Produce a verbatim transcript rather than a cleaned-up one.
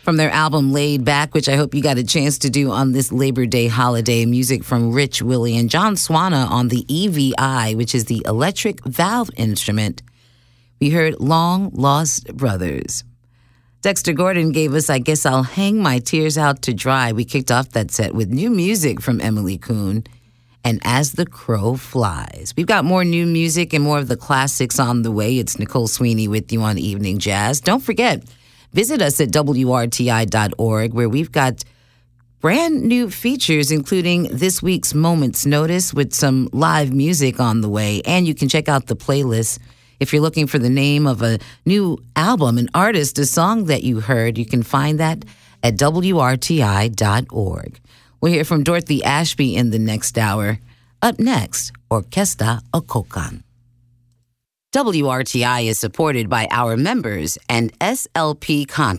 from their album Laid Back, which I hope you got a chance to do on this Labor Day holiday. Music from Rich Willie and John Swana on the E V I, which is the electric valve instrument. We heard Long Lost Brothers. Dexter Gordon gave us I Guess I'll Hang My Tears Out to Dry. We kicked off that set with new music from Emily Kuhn and As the Crow Flies. We've got more new music and more of the classics on the way. It's Nicole Sweeney with you on Evening Jazz. Don't forget, visit us at W R T I dot org, where we've got brand new features, including this week's Moments Notice with some live music on the way. And you can check out the playlist. If you're looking for the name of a new album, an artist, a song that you heard, you can find that at W R T I dot org. We'll hear from Dorothy Ashby in the next hour. Up next, Orquesta Ococan. W R T I is supported by our members and S L P Contractors.